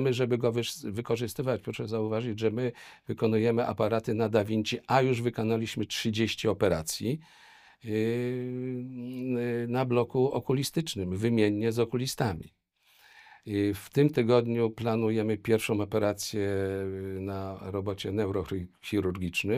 planujemy, żeby go wykorzystywać. Proszę zauważyć, że my wykonujemy aparaty na Da Vinci, a już wykonaliśmy 30 operacji na bloku okulistycznym, wymiennie z okulistami. W tym tygodniu planujemy pierwszą operację na robocie neurochirurgicznym.